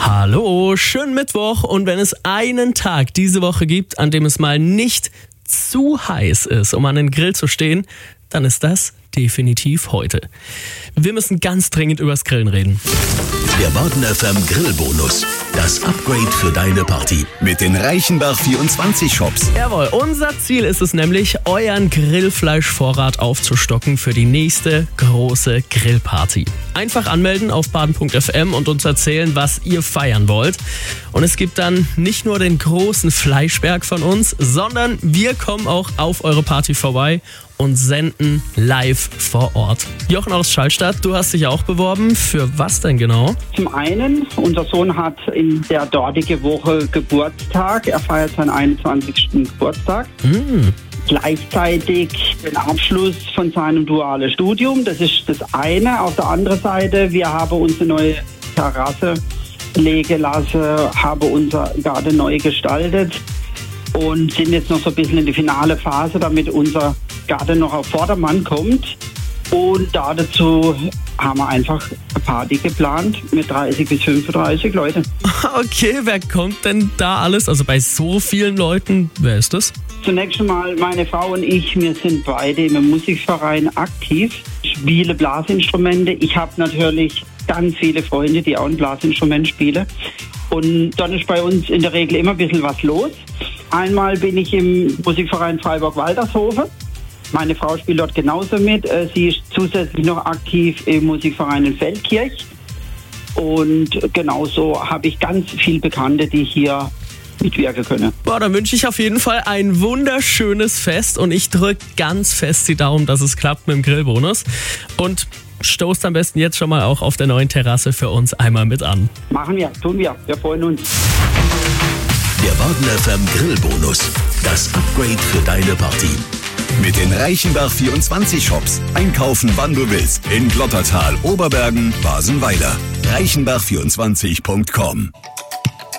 Hallo, schönen Mittwoch, und wenn es einen Tag diese Woche gibt, an dem es mal nicht zu heiß ist, um an den Grill zu stehen, dann ist das definitiv heute. Wir müssen ganz dringend übers Grillen reden. Der Baden FM Grillbonus. Das Upgrade für deine Party. Mit den Reichenbach 24 Shops. Jawohl, unser Ziel ist es nämlich, euren Grillfleischvorrat aufzustocken für die nächste große Grillparty. Einfach anmelden auf baden.fm und uns erzählen, was ihr feiern wollt. Und es gibt dann nicht nur den großen Fleischberg von uns, sondern wir kommen auch auf eure Party vorbei und senden live vor Ort. Jochen aus Schallstadt, du hast dich auch beworben. Für was denn genau? Zum einen, unser Sohn hat in der dortigen Woche Geburtstag. Er feiert seinen 21. Geburtstag. Gleichzeitig den Abschluss von seinem dualen Studium. Das ist das eine. Auf der anderen Seite, wir haben unsere neue Terrasse legen lassen, haben unser Garten neu gestaltet und sind jetzt noch so ein bisschen in die finale Phase, damit unser Garten noch auf Vordermann kommt. Und dazu haben wir einfach eine Party geplant mit 30 bis 35 Leuten. Okay, wer kommt denn da alles? Also bei so vielen Leuten, wer ist das? Zunächst einmal meine Frau und ich, wir sind beide im Musikverein aktiv, spiele Blasinstrumente. Ich habe natürlich ganz viele Freunde, die auch ein Blasinstrument spielen. Und dann ist bei uns in der Regel immer ein bisschen was los. Einmal bin ich im Musikverein Freiburg-Waltershofen. Meine Frau spielt dort genauso mit. Sie ist zusätzlich noch aktiv im Musikverein in Feldkirch. Und genauso habe ich ganz viele Bekannte, die hier mitwirken können. Boah, dann wünsche ich auf jeden Fall ein wunderschönes Fest und ich drücke ganz fest die Daumen, dass es klappt mit dem Grillbonus. Und stoßt am besten jetzt schon mal auch auf der neuen Terrasse für uns einmal mit an. Machen wir, tun wir. Wir freuen uns. Der Baden FM Grillbonus. Das Upgrade für deine Party. Mit den Reichenbach 24 Shops. Einkaufen, wann du willst. In Glottertal, Oberbergen, Basenweiler. Reichenbach24.com